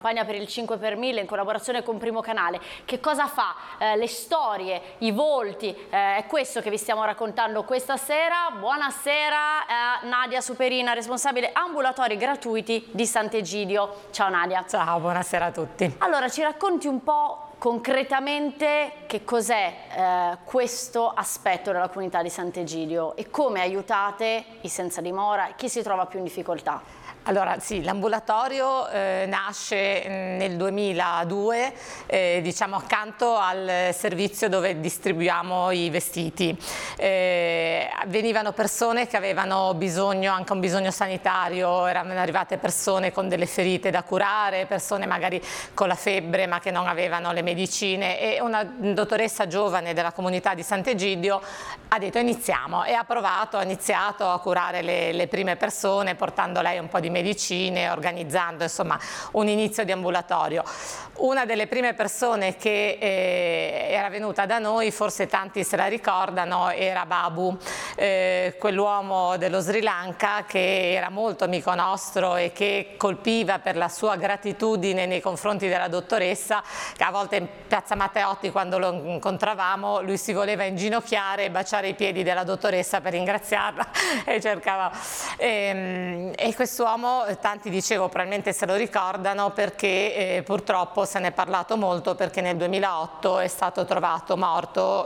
Campagna per il 5 per 1000 in collaborazione con Primo Canale. Che cosa fa? Le storie, i volti, è questo che vi stiamo raccontando questa sera. Buonasera Nadia Superina, responsabile ambulatori gratuiti di Sant'Egidio. Ciao Nadia. Ciao, buonasera a tutti. Allora, ci racconti un po' concretamente che cos'è questo aspetto della comunità di Sant'Egidio e come aiutate i senza dimora e chi si trova più in difficoltà? Allora sì, l'ambulatorio nasce nel 2002, diciamo accanto al servizio dove distribuiamo i vestiti. Venivano persone che avevano bisogno, anche un bisogno sanitario, erano arrivate persone con delle ferite da curare, persone magari con la febbre ma che non avevano le medicine, e una dottoressa giovane della comunità di Sant'Egidio ha detto iniziamo, e ha iniziato a curare le prime persone, portando lei un po' di medicine, organizzando insomma un inizio di ambulatorio. Una delle prime persone che era venuta da noi, forse tanti se la ricordano, era Babu, quell'uomo dello Sri Lanka che era molto amico nostro e che colpiva per la sua gratitudine nei confronti della dottoressa, che a volte in Piazza Matteotti, quando lo incontravamo, lui si voleva inginocchiare e baciare i piedi della dottoressa per ringraziarla e cercava. E quest'uomo, tanti dicevo probabilmente se lo ricordano perché purtroppo se ne è parlato molto, perché nel 2008 è stato trovato morto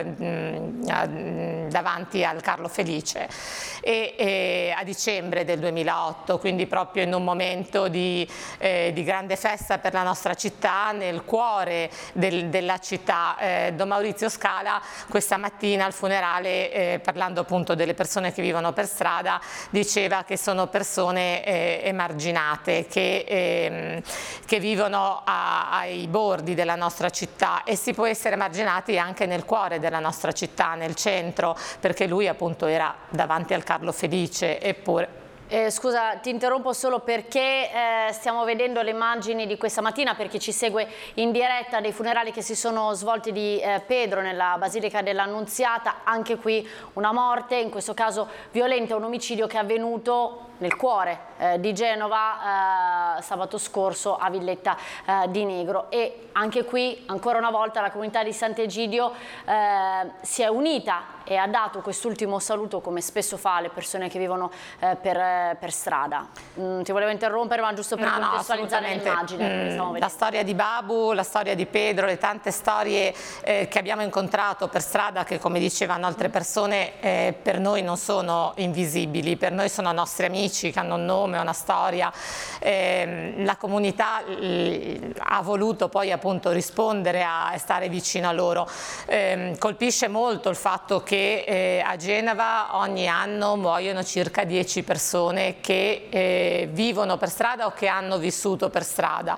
davanti al Carlo Felice e a dicembre del 2008, quindi proprio in un momento di grande festa per la nostra città, nel cuore della città. Don Maurizio Scala questa mattina al funerale, parlando appunto delle persone che vivono per strada, diceva che sono persone emarginate che vivono ai bordi della nostra città, e si può essere emarginati anche nel cuore della nostra città, nel centro, perché lui appunto era davanti al Carlo Felice. Eppure scusa, ti interrompo solo perché stiamo vedendo le immagini di questa mattina, per chi ci segue in diretta, dei funerali che si sono svolti di Pedro nella Basilica dell'Annunziata. Anche qui una morte, in questo caso violenta, un omicidio che è avvenuto nel cuore di Genova sabato scorso a Villetta di Negro. E anche qui ancora una volta la comunità di Sant'Egidio si è unita e ha dato quest'ultimo saluto, come spesso fa alle persone che vivono per strada. Ti volevo interrompere, ma giusto per contestualizzare l'immagine. La storia di Babu, la storia di Pedro, le tante storie che abbiamo incontrato per strada, che come dicevano altre persone per noi non sono invisibili, per noi sono nostri amici che hanno un nome, una storia. La comunità ha voluto poi appunto rispondere e stare vicino a loro. Colpisce molto il fatto che a Genova ogni anno muoiono circa 10 persone che vivono per strada o che hanno vissuto per strada,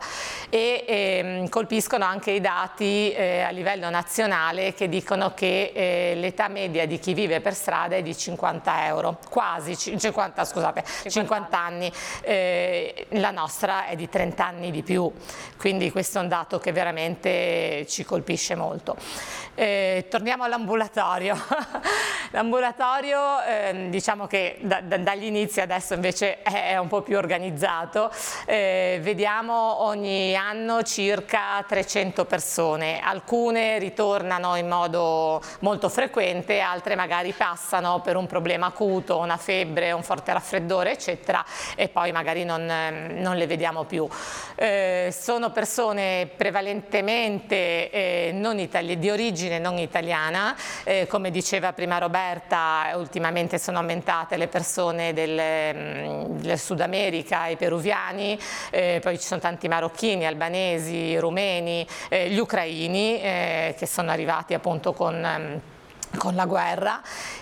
e colpiscono anche i dati a livello nazionale che dicono che l'età media di chi vive per strada è di 50 euro, quasi 50, scusate, 50 anni, la nostra è di 30 anni di più, quindi questo è un dato che veramente ci colpisce molto. Torniamo all'ambulatorio. L'ambulatorio diciamo che dagli inizi adesso invece è un po' più organizzato. Vediamo ogni anno circa 300 persone, alcune ritornano in modo molto frequente, altre magari passano per un problema acuto, una febbre, un forte raffreddore eccetera, e poi magari non le vediamo più. Sono persone prevalentemente di origine non italiana, come diceva prima Roberta, ultimamente sono aumentate le persone del Sud America, i peruviani, poi ci sono tanti marocchini, albanesi, rumeni, gli ucraini che sono arrivati appunto con la guerra,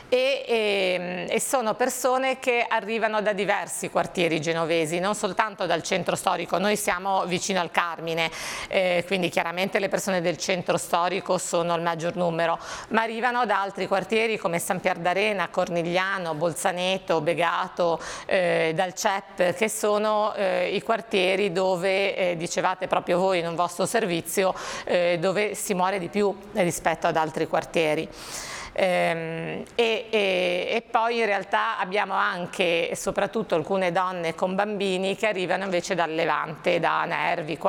e sono persone che arrivano da diversi quartieri genovesi, non soltanto dal centro storico. Noi siamo vicino al Carmine, quindi chiaramente le persone del centro storico sono il maggior numero, ma arrivano da altri quartieri come San Pier d'Arena, Cornigliano, Bolzaneto, Begato, dal CEP, che sono i quartieri dove, dicevate proprio voi in un vostro servizio, dove si muore di più rispetto ad altri quartieri. E e poi in realtà abbiamo anche e soprattutto alcune donne con bambini che arrivano invece dal Levante, da Nervi,